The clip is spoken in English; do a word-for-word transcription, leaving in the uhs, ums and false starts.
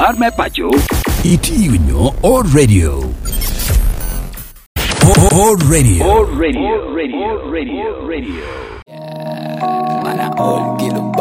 Arme Pacho. Itiyo nyo O Radio. O Radio. O Radio. O Radio. Radio. Radio. Mana all kilo